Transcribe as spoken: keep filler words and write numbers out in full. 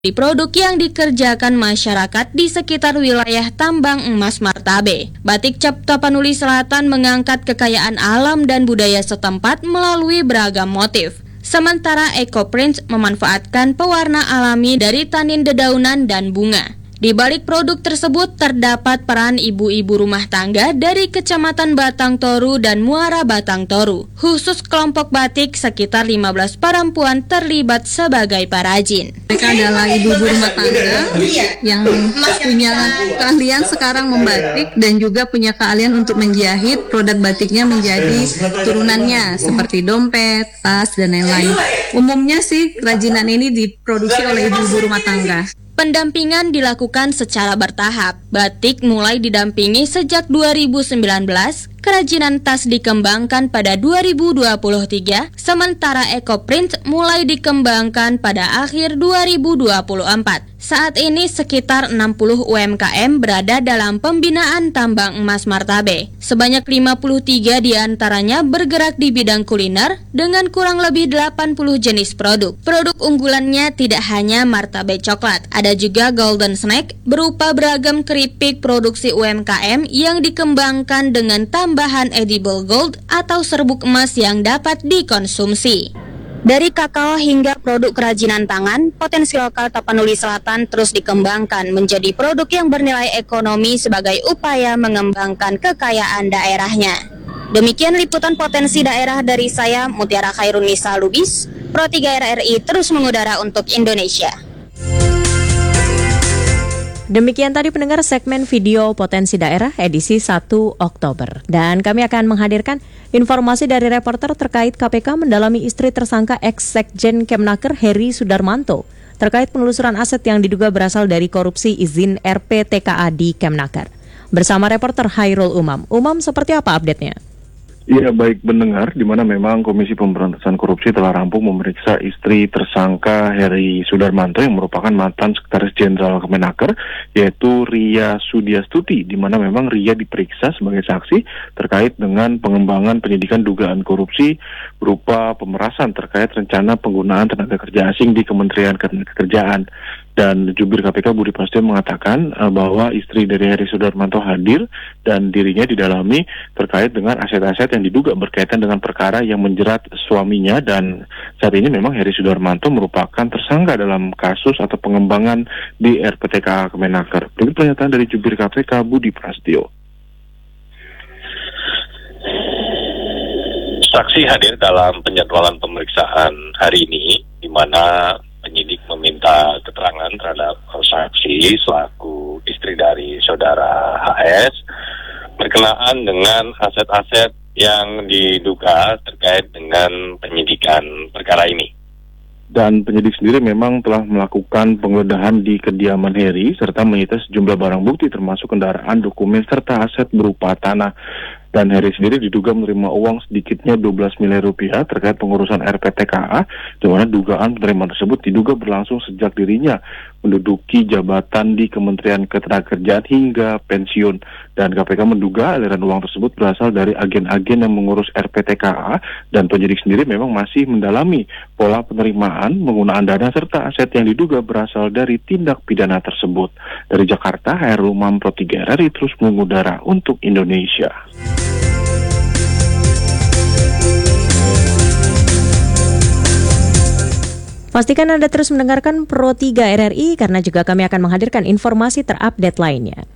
Di produk yang dikerjakan masyarakat di sekitar wilayah tambang emas Martabe. Batik Cap Tapanuli Selatan mengangkat kekayaan alam dan budaya setempat melalui beragam motif. Sementara Eco Prints memanfaatkan pewarna alami dari tanin dedaunan dan bunga. Di balik produk tersebut terdapat peran ibu-ibu rumah tangga dari Kecamatan Batang Toru dan Muara Batang Toru. Khusus kelompok batik, sekitar lima belas perempuan terlibat sebagai parajin. Mereka adalah ibu-ibu rumah tangga yang punya keahlian sekarang membatik dan juga punya keahlian untuk menjahit produk batiknya menjadi turunannya seperti dompet, tas, dan lain-lain. Umumnya sih kerajinan ini diproduksi oleh ibu-ibu rumah tangga. Pendampingan dilakukan secara bertahap. Batik mulai didampingi sejak dua ribu sembilan belas, kerajinan tas dikembangkan pada dua ribu dua puluh tiga, sementara Eco Print mulai dikembangkan pada akhir dua ribu dua puluh empat. Saat ini sekitar enam puluh U M K M berada dalam pembinaan tambang emas Martabe. Sebanyak lima puluh tiga diantaranya bergerak di bidang kuliner dengan kurang lebih delapan puluh jenis produk. Produk unggulannya tidak hanya Martabe coklat, ada juga Golden Snack berupa beragam keripik produksi U M K M yang dikembangkan dengan tambahan edible gold atau serbuk emas yang dapat dikonsumsi. Dari kakao hingga produk kerajinan tangan, potensi lokal Tapanuli Selatan terus dikembangkan menjadi produk yang bernilai ekonomi sebagai upaya mengembangkan kekayaan daerahnya. Demikian liputan potensi daerah dari saya, Mutiara Khairunisa Lubis, Pro tiga R R I terus mengudara untuk Indonesia. Demikian tadi pendengar segmen video potensi daerah edisi satu Oktober. Dan kami akan menghadirkan informasi dari reporter terkait K P K mendalami istri tersangka ex-sekjen Kemnaker Heri Sudarmanto terkait penelusuran aset yang diduga berasal dari korupsi izin R P T K A di Kemnaker. Bersama reporter Hairul Umam. Umam, seperti apa update-nya? Iya, baik pendengar, di mana memang Komisi Pemberantasan Korupsi telah rampung memeriksa istri tersangka Heri Sudarmanto yang merupakan mantan Sekretaris Jenderal Kemenaker, yaitu Ria Sudiastuti, di mana memang Ria diperiksa sebagai saksi terkait dengan pengembangan penyidikan dugaan korupsi berupa pemerasan terkait rencana penggunaan tenaga kerja asing di Kementerian Ketenagakerjaan. Dan jubir K P K Budi Prasetyo mengatakan uh, bahwa istri dari Heri Sudarmanto hadir dan dirinya didalami terkait dengan aset-aset yang diduga berkaitan dengan perkara yang menjerat suaminya, dan saat ini memang Heri Sudarmanto merupakan tersangka dalam kasus atau pengembangan di R P T K A Kemenaker. Berikut pernyataan dari jubir K P K Budi Prasetyo. Saksi hadir dalam penjadwalan pemeriksaan hari ini, di mana penyidik meminta keterangan terhadap saksi selaku istri dari saudara H S berkenaan dengan aset-aset yang diduga terkait dengan penyidikan perkara ini. Dan penyidik sendiri memang telah melakukan penggeledahan di kediaman Heri serta menyita sejumlah barang bukti termasuk kendaraan, dokumen, serta aset berupa tanah. Dan Heri sendiri diduga menerima uang sedikitnya dua belas miliar rupiah terkait pengurusan R P T K A, di mana dugaan penerimaan tersebut diduga berlangsung sejak dirinya menduduki jabatan di Kementerian Ketenagakerjaan hingga pensiun. Dan K P K menduga aliran uang tersebut berasal dari agen-agen yang mengurus R P T K A, dan penyidik sendiri memang masih mendalami pola penerimaan, penggunaan dana, serta aset yang diduga berasal dari tindak pidana tersebut. Dari Jakarta, Hairul Umam, Pro tiga R R I terus mengudara untuk Indonesia. Pastikan Anda terus mendengarkan Pro tiga R R I karena juga kami akan menghadirkan informasi terupdate lainnya.